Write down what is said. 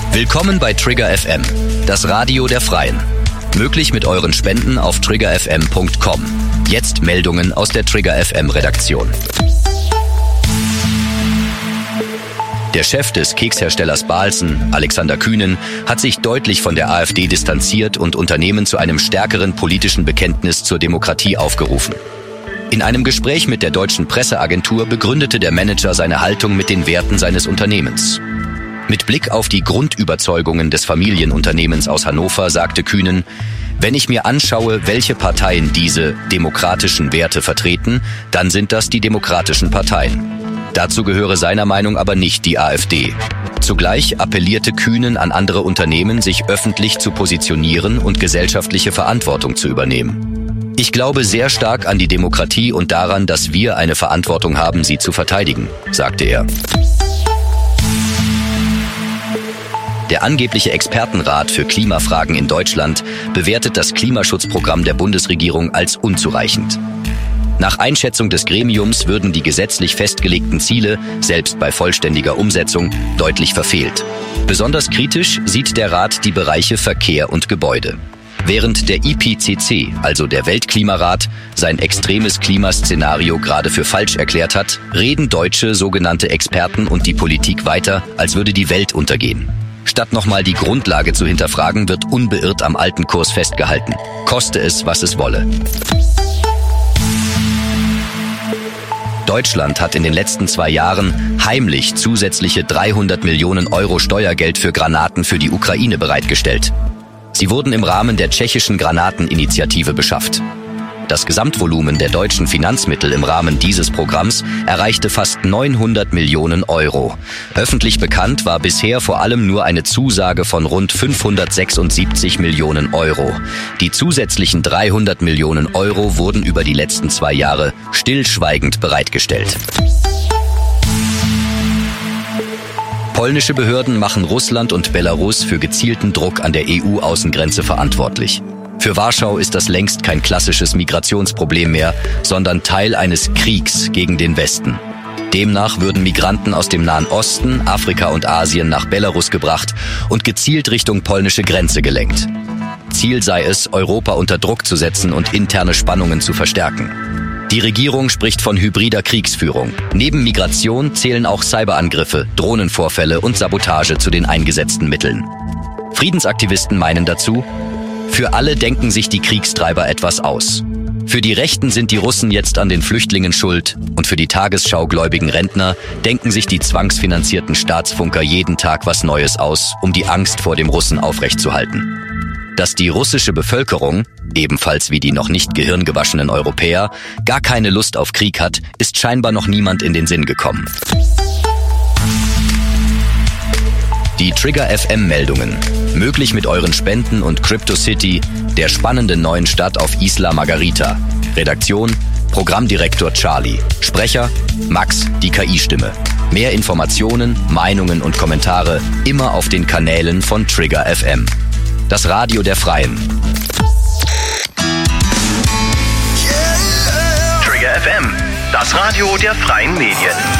Willkommen bei Trigger FM, das Radio der Freien. Möglich mit euren Spenden auf triggerfm.com. Jetzt Meldungen aus der Trigger FM Redaktion. Der Chef des Keksherstellers Balsen, Alexander Kühnen, hat sich deutlich von der AfD distanziert und Unternehmen zu einem stärkeren politischen Bekenntnis zur Demokratie aufgerufen. In einem Gespräch mit der deutschen Presseagentur begründete der Manager seine Haltung mit den Werten seines Unternehmens. Mit Blick auf die Grundüberzeugungen des Familienunternehmens aus Hannover sagte Kühnen: Wenn ich mir anschaue, welche Parteien diese demokratischen Werte vertreten, dann sind das die demokratischen Parteien. Dazu gehöre seiner Meinung aber nicht die AfD. Zugleich appellierte Kühnen an andere Unternehmen, sich öffentlich zu positionieren und gesellschaftliche Verantwortung zu übernehmen. Ich glaube sehr stark an die Demokratie und daran, dass wir eine Verantwortung haben, sie zu verteidigen, sagte er. Der angebliche Expertenrat für Klimafragen in Deutschland bewertet das Klimaschutzprogramm der Bundesregierung als unzureichend. Nach Einschätzung des Gremiums würden die gesetzlich festgelegten Ziele, selbst bei vollständiger Umsetzung, deutlich verfehlt. Besonders kritisch sieht der Rat die Bereiche Verkehr und Gebäude. Während der IPCC, also der Weltklimarat, sein extremes Klimaszenario gerade für falsch erklärt hat, reden deutsche sogenannte Experten und die Politik weiter, als würde die Welt untergehen. Statt nochmal die Grundlage zu hinterfragen, wird unbeirrt am alten Kurs festgehalten. Koste es, was es wolle. Deutschland hat in den letzten 2 Jahren heimlich zusätzliche 300 Millionen Euro Steuergeld für Granaten für die Ukraine bereitgestellt. Sie wurden im Rahmen der tschechischen Granateninitiative beschafft. Das Gesamtvolumen der deutschen Finanzmittel im Rahmen dieses Programms erreichte fast 900 Millionen Euro. Öffentlich bekannt war bisher vor allem nur eine Zusage von rund 576 Millionen Euro. Die zusätzlichen 300 Millionen Euro wurden über die letzten 2 Jahre stillschweigend bereitgestellt. Polnische Behörden machen Russland und Belarus für gezielten Druck an der EU-Außengrenze verantwortlich. Für Warschau ist das längst kein klassisches Migrationsproblem mehr, sondern Teil eines Kriegs gegen den Westen. Demnach würden Migranten aus dem Nahen Osten, Afrika und Asien nach Belarus gebracht und gezielt Richtung polnische Grenze gelenkt. Ziel sei es, Europa unter Druck zu setzen und interne Spannungen zu verstärken. Die Regierung spricht von hybrider Kriegsführung. Neben Migration zählen auch Cyberangriffe, Drohnenvorfälle und Sabotage zu den eingesetzten Mitteln. Friedensaktivisten meinen dazu: Für alle denken sich die Kriegstreiber etwas aus. Für die Rechten sind die Russen jetzt an den Flüchtlingen schuld und für die tagesschau-gläubigen Rentner denken sich die zwangsfinanzierten Staatsfunker jeden Tag was Neues aus, um die Angst vor dem Russen aufrechtzuhalten. Dass die russische Bevölkerung, ebenfalls wie die noch nicht gehirngewaschenen Europäer, gar keine Lust auf Krieg hat, ist scheinbar noch niemand in den Sinn gekommen. Die Trigger FM Meldungen. Möglich mit euren Spenden und CryptoCity, der spannenden neuen Stadt auf Isla Margarita. Redaktion: Programmdirektor Charlie. Sprecher: Max, die KI-Stimme. Mehr Informationen, Meinungen und Kommentare immer auf den Kanälen von Trigger FM. Das Radio der Freien. Trigger FM, das Radio der Freien Medien.